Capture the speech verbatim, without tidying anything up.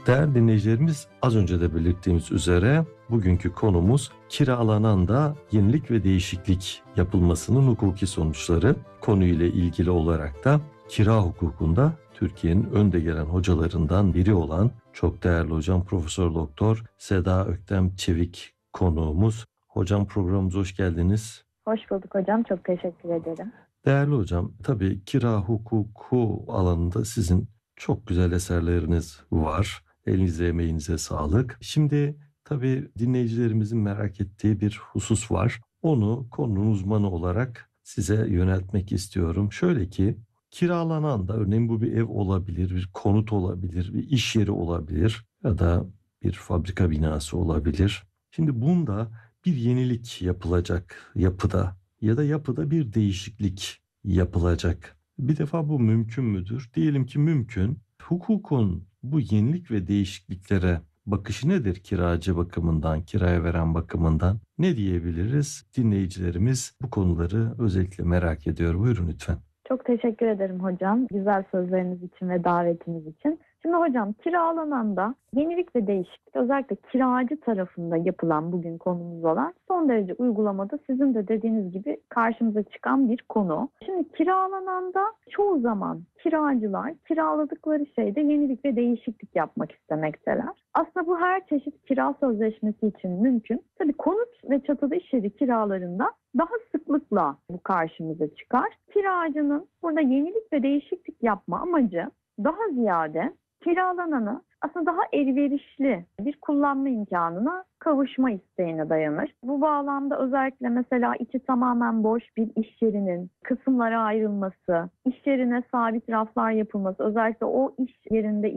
Değerli dinleyicilerimiz, az önce de belirttiğimiz üzere bugünkü konumuz kiralanan da yenilik ve değişiklik yapılmasının hukuki sonuçları. Konuyla ilgili olarak da kira hukukunda Türkiye'nin önde gelen hocalarından biri olan çok değerli hocam Profesör Doktor Seda Öktem Çevik konuğumuz. Hocam programımıza hoş geldiniz. Hoş bulduk hocam. Çok teşekkür ederim. Değerli hocam, tabii kira hukuku alanında sizin çok güzel eserleriniz var. Elinize emeğinize sağlık. Şimdi tabii dinleyicilerimizin merak ettiği bir husus var. Onu konunun uzmanı olarak size yöneltmek istiyorum. Şöyle ki kiralanan da örneğin bu bir ev olabilir, bir konut olabilir, bir iş yeri olabilir ya da bir fabrika binası olabilir. Şimdi bunda bir yenilik yapılacak yapıda ya da yapıda bir değişiklik yapılacak. Bir defa bu mümkün müdür? Diyelim ki mümkün. Hukukun bu yenilik ve değişikliklere bakışı nedir kiracı bakımından, kiraya veren bakımından? Ne diyebiliriz? Dinleyicilerimiz bu konuları özellikle merak ediyor. Buyurun lütfen. Çok teşekkür ederim hocam. Güzel sözleriniz için ve davetiniz için. Şimdi hocam kiralanan da yenilik ve değişiklik özellikle kiracı tarafında yapılan bugün konumuz olan son derece uygulamada sizin de dediğiniz gibi karşımıza çıkan bir konu. Şimdi kiralanan da çoğu zaman kiracılar kiraladıkları şeyde yenilik ve değişiklik yapmak istemekteler. Aslında bu her çeşit kira sözleşmesi için mümkün. Tabii konut ve çatılı iş yeri kiralarında daha sıklıkla bu karşımıza çıkar. Kiracının burada yenilik ve değişiklik yapma amacı daha ziyade kiralananı aslında daha elverişli bir kullanma imkanına kavuşma isteğine dayanır. Bu bağlamda özellikle mesela içi tamamen boş bir iş yerinin kısımlara ayrılması, iş yerine sabit raflar yapılması, özellikle o iş yerinde